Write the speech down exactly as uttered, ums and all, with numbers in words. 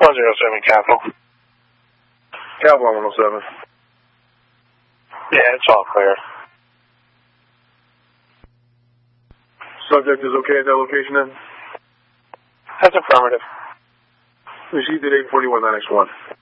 one zero seven Capital. Capital one oh seven. Yeah, it's all clear. Subject is okay at that location then? That's affirmative. Received at eight forty-one nine X one.